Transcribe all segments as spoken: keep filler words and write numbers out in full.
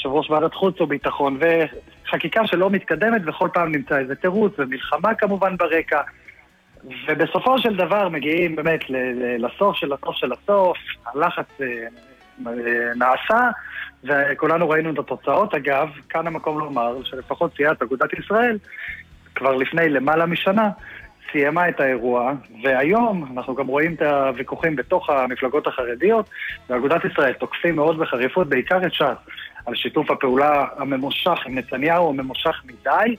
יושב ראש ועדת חוץ וביטחון, וחקיקה שלא מתקדמת, וכל פעם נמצא איזה תירוץ, ומלחמה כמובן ברקע, ובסופו של דבר מגיעים באמת לסוף של הסוף של הסוף, הלחץ נעשה, וכולנו ראינו את התוצאות. אגב, כאן המקום לומר שלפחות סיעת אגודת ישראל, כבר לפני למעלה משנה, סיימה את האירוע, והיום אנחנו גם רואים את הוויכוחים בתוך המפלגות החרדיות, ואגודת ישראל תוקפים מאוד בחריפות, בעיקר את ש"ס, על שיתוף הפעולה הממושך עם נתניהו, הממושך מדי,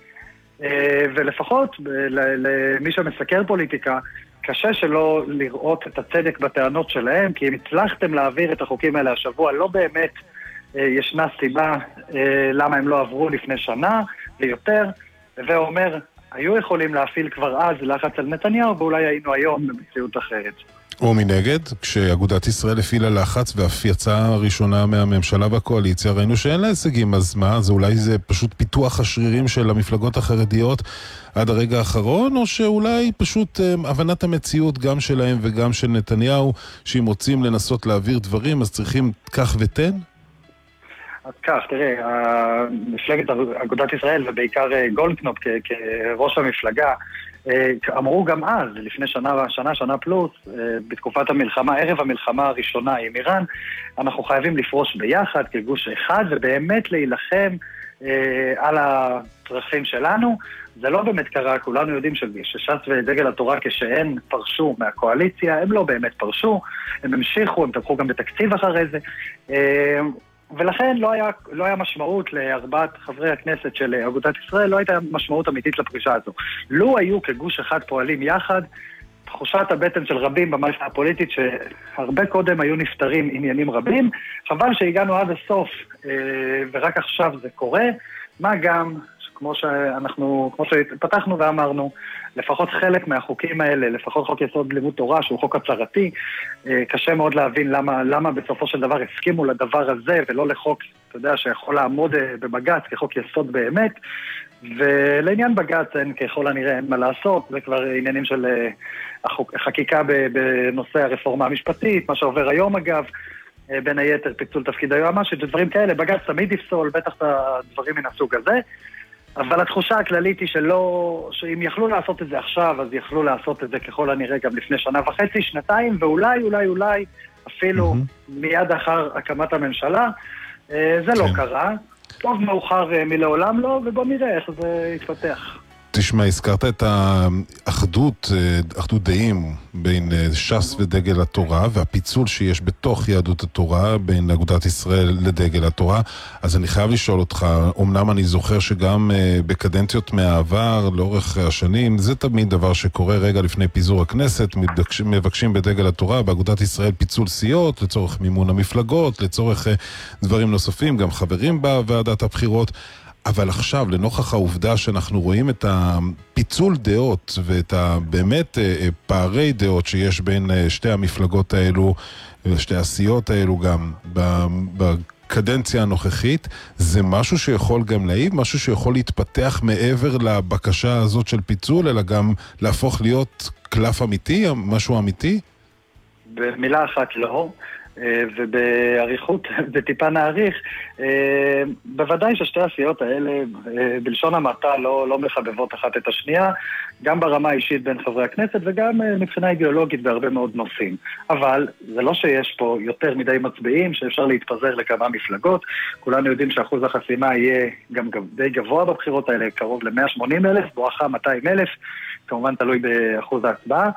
ולפחות למי שמסקר פוליטיקה, קשה שלא לראות את הצדק בטענות שלהם, כי אם הצלחתם להעביר את החוקים האלה השבוע, לא באמת ישנה סיבה למה הם לא עברו לפני שנה ויותר, ואומר, היו יכולים להפעיל כבר אז לחץ על נתניהו, ואולי היינו היום במציאות אחרת. ומנגד, כשאגודת ישראל הפעילה לחץ ואף יצאה ראשונה מהממשלה והקואליציה, ראינו שאין לה הישגים, אז מה? זה אולי זה פשוט פיתוח השרירים של המפלגות החרדיות עד הרגע האחרון, או שאולי פשוט um, הבנת המציאות גם שלהם וגם של נתניהו, שאם רוצים לנסות להעביר דברים, אז צריכים כך ותן? אז כך, תראה, מפלגת אגודת ישראל ובעיקר גולדקנופ כראש המפלגה, אמרו גם אז, לפני שנה, שנה, שנה פלוס, בתקופת המלחמה, ערב המלחמה הראשונה עם איראן, אנחנו חייבים לפרוש ביחד כגוש אחד, ובאמת להילחם על הצרכים שלנו. זה לא באמת קרה, כולנו יודעים שש"ס ודגל התורה כשהן פרשו מהקואליציה, הם לא באמת פרשו, הם המשיכו, הם תמכו גם בתקציב אחרי זה, ולכן לא היה, לא היה משמעות לארבעת חברי הכנסת של אגודת ישראל, לא הייתה משמעות אמיתית לפרישה הזו. לו היו כגוש אחד פועלים יחד, תחושת הבטן של רבים במערכת הפוליטית שהרבה קודם היו נפטרים עניינים רבים, חבל שהגענו עד הסוף ורק עכשיו זה קורה, מה גם כמו שאנחנו, כמו שפתחנו ואמרנו, לפחות חלק מהחוקים האלה, לפחות חוק יסוד לימוד תורה, שהוא חוק הצהרתי, קשה מאוד להבין למה, למה בסופו של דבר הסכימו לדבר הזה, ולא לחוק, אתה יודע, שיכול לעמוד בבג"ץ כחוק יסוד באמת, ולעניין בג"ץ אין ככל הנראה אין מה לעשות, זה כבר עניינים של חקיקה בנושא הרפורמה המשפטית, מה שעובר היום אגב, בין היתר פיצול תפקיד היועמ"שית, ודברים כאלה, בג"ץ תמיד יפסול, בטח את הדברים מן הסוג הזה, אבל התחושה הכללית היא שלא, שאם יכלו לעשות את זה עכשיו, אז יכלו לעשות את זה ככל הנראה גם לפני שנה וחצי, שנתיים, ואולי, אולי, אולי, אפילו mm-hmm. מיד אחר הקמת הממשלה. זה לא קרה. טוב מאוחר מלעולם לא, ובוא נראה איך זה יתפתח. תשמע, הזכרת את האחדות, אחדות דעים בין ש"ס ודגל התורה, והפיצול שיש בתוך יהדות התורה, בין אגודת ישראל לדגל התורה. אז אני חייב לשאול אותך, אמנם אני זוכר שגם בקדנציות מהעבר, לאורך השנים, זה תמיד דבר שקורה רגע לפני פיזור הכנסת, מבקשים בדגל התורה, באגודת ישראל פיצול סיעות, לצורך מימון המפלגות, לצורך דברים נוספים, גם חברים בוועדת הבחירות. אבל עכשיו, לנוכח העובדה שאנחנו רואים את הפיצול דעות ואת באמת פערי דעות שיש בין שתי המפלגות האלו ושתי הסיעות האלו גם בקדנציה הנוכחית, זה משהו שיכול גם להעיב, משהו שיכול להתפתח מעבר לבקשה הזאת של פיצול, אלא גם להפוך להיות קלף אמיתי, משהו אמיתי? במילה אחת לא. ובעריכות, בטיפה נעריך, בוודאי ששתי הסיעות האלה בלשון המעטה לא, לא מחבבות אחת את השנייה, גם ברמה האישית בין חברי הכנסת וגם מבחינה אידיאולוגית בהרבה מאוד נושאים. אבל זה לא שיש פה יותר מדי מצביעים שאפשר להתפזר לכמה מפלגות. כולנו יודעים שאחוז החסימה יהיה גם די גבוה בבחירות האלה, קרוב ל-מאה ושמונים אלף, בואכה מאתיים אלף, כמובן תלוי באחוז ההצבעה.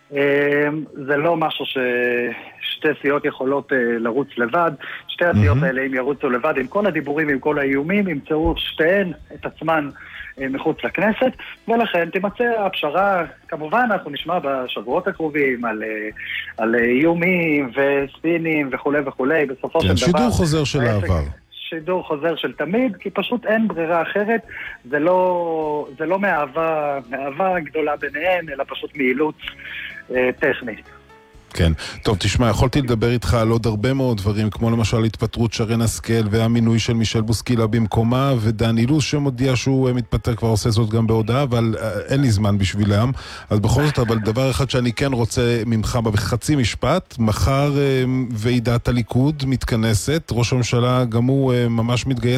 זה לא משהו ששתי סיעות יכולות לרוץ לבד. שתי הסיעות mm-hmm. האלה אם ירוצו לבד, עם כל הדיבורים, עם כל האיומים, ימצאו שתיהן את עצמן מחוץ לכנסת, ולכן תימצא הפשרה. כמובן אנחנו נשמע בשבועות הקרובים על, על איומים וספינים וכו' וכו'. בסופו כן, של דבר שידור חוזר של העבר, שידור חוזר של תמיד, כי פשוט אין ברירה אחרת. זה לא, זה לא מאהבה, מאהבה גדולה ביניהם, אלא פשוט מאילוץ אה, טכני. כן. טוב, תשמע, יכולתי לדבר איתך על עוד הרבה מאוד דברים, כמו למשל התפטרות שרן השכל והמינוי של מישל בוסקילה במקומה, ודן אילוז שמודיע שהוא מתפטר, כבר עושה זאת גם בהודעה, אבל אין לי זמן בשבילם. אז בכל זאת, אבל דבר אחד שאני כן רוצה ממך בחצי משפט, מחר ועידת הליכוד מתכנסת, ראש הממשלה גם הוא ממש מתגייס